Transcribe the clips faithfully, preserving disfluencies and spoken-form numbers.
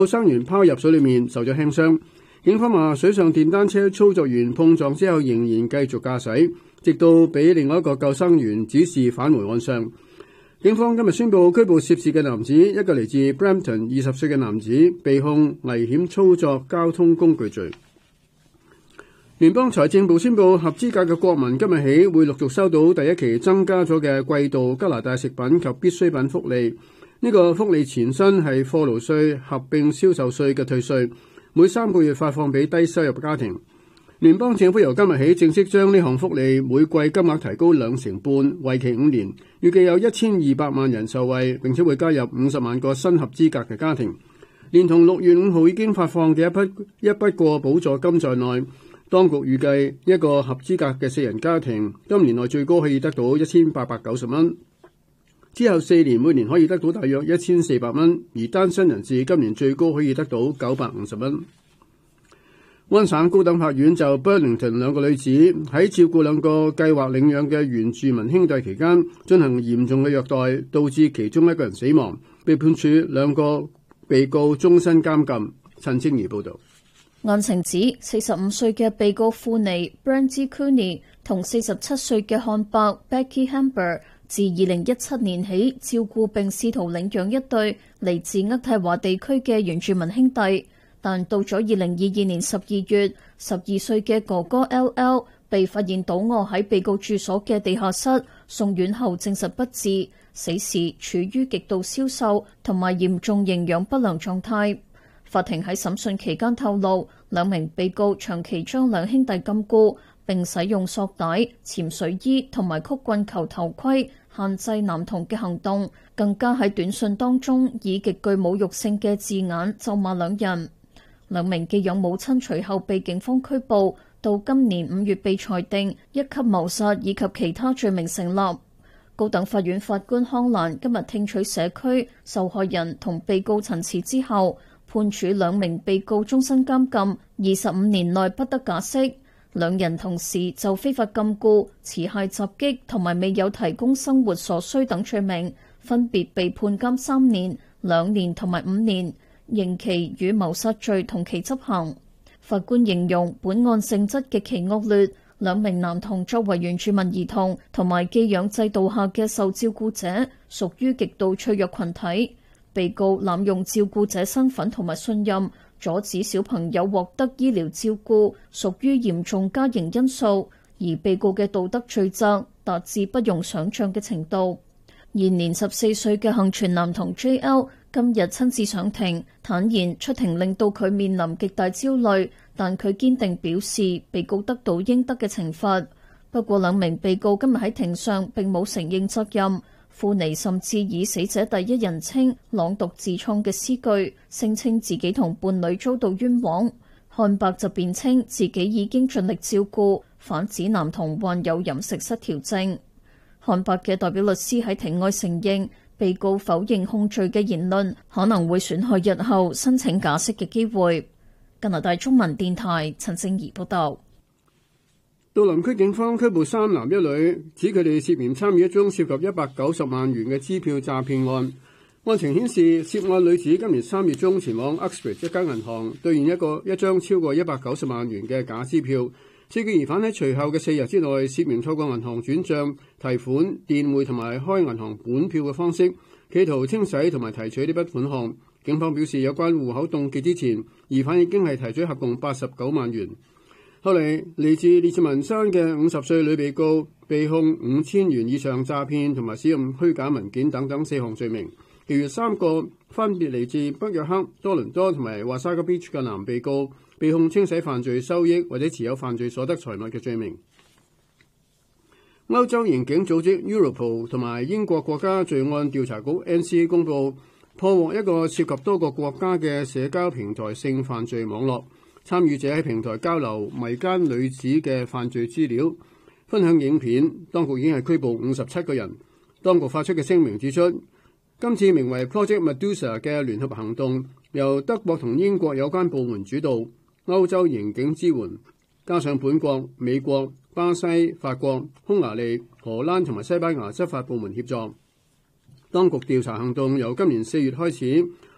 救生員拋入水裡面，受咗輕傷。警方話，水上電單車操作員碰撞之後仍然繼續駕駛，直到俾另外一個救生員指示返回岸上。警方今日宣布拘捕涉事嘅男子，一個嚟自 Brampton 二十歲嘅男子，被控危險操作交通工具罪。聯邦財政部宣布，合資格嘅國民今日起會陸續收到第一期增加咗嘅季度加拿大食品及必需品福利。呢個福利前身係貨勞稅合併銷售稅嘅退稅，每三個月發放俾低收入家庭。聯邦政府由今日起正式將呢項福利每季金額提高兩成半，為期五年，預計有一千二百萬人受惠，並且會加入五十萬個新合資格嘅家庭，連同六月五號已經發放嘅一筆一筆過補助金在內。當局預計一個合資格嘅四人家庭今年內最高可以得到一千八百九十蚊，之後四年每年可以得到大約一千四百蚊，而單身人士今年最高可以得到九百五十蚊。溫省高等法院就 Burlington 兩個女子喺照顧兩個計劃領養嘅原住民兄弟期間進行嚴重嘅虐待，導致其中一個人死亡，被判處兩個被告終身監禁。陳清儀報導。 案情指，四十五歲嘅被告庫尼 Brandy Cooney 同四十七歲嘅漢伯 Becky Hamber 自二零一七年起照顧並試圖領養一對嚟自渥太華地區嘅原住民兄弟，但到咗二零二二年十二月，十二歲嘅哥哥 L L 被發現倒卧喺被告住所嘅地下室，送院後證實不治，死時處於極度消瘦同埋嚴重營養不良狀態。法庭喺審訊期間透露，兩名被告長期將兩兄弟禁錮，並使用索帶、潛水衣同埋曲棍球頭盔限制男童嘅行動，更加喺短信當中以極具侮辱性嘅字眼咒罵兩人。兩名寄養母親隨後被警方拘捕，到今年五月被裁定一級謀殺以及其他罪名成立。高等法院法官康蘭今日聽取社區、受害人同被告陳詞之後，判處兩名被告終身監禁，二十五年內不得假釋。兩人同時就非法禁錮、持械襲擊同埋未有提供生活所需等罪名，分別被判監三年、兩年同埋五年，刑期與謀殺罪同期執行。法官形容本案性質極其惡劣，兩名男童作為原住民兒童同埋寄養制度下嘅受照顧者，屬於極度脆弱群體。被告濫用照顧者身份同埋信任，阻止小朋友獲得醫療照顧，屬於嚴重加刑因素，而被告嘅道德罪責達至不容想象嘅程度。現年十四歲嘅幸存男童 J L 今日親自上庭，坦言出庭令到佢面臨極大焦慮，但佢堅定表示被告得到應得嘅懲罰。不過兩名被告今日喺庭上並冇承認責任。庫尼甚至以死者第一人稱朗讀自創嘅詩句，聲稱自己同伴侶遭到冤枉。漢伯就辯稱自己已經盡力照顧，反指男童患有飲食失調症。漢伯嘅代表律師喺庭外承認，被告否認控罪嘅言論可能會損害日後申請假釋嘅機會。加拿大中文電台陳靜怡報道。 杜林區警方拘捕三男一女，指佢哋涉嫌參與一宗涉及一百九十萬元嘅支票詐騙案。案情顯示，涉案女子今年三月中前往 Uxbridge 一間銀行兌現一個一張超過一百九十萬元嘅假支票。四個疑犯喺隨後嘅四日之內，涉嫌透過銀行轉賬、提款、電匯同埋開銀行本票嘅方式，企圖清洗同埋提取呢筆款項。警方表示，有關戶口凍結之前，疑犯已經係提取合共八十九萬元。後嚟，嚟自列治文山嘅五十歲女被告被控五千元以上詐騙同埋使用虛假文件等等四項罪名，其餘三個分別嚟自北約克、多倫多同埋華沙加 Beach 嘅男被告被控清洗犯罪收益或者持有犯罪所得財物嘅罪名。歐洲刑警組織 Europol 同埋英國國家罪案調查局 N C A 公佈破獲一個涉及多個國家嘅社交平台性犯罪網絡。參與者喺平台交流迷姦女子嘅犯罪資料，分享影片。當局已經係拘捕五十七個人。當局發出嘅聲明指出，今次名為 Project Medusa 嘅聯合行動由德國同英國有關部門主導，歐洲刑警支援，加上本國、美國、巴西、法國、匈牙利、荷蘭同埋西班牙執法部門協助。當局調查行動由今年四月開始，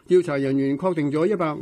調查人員確定咗一百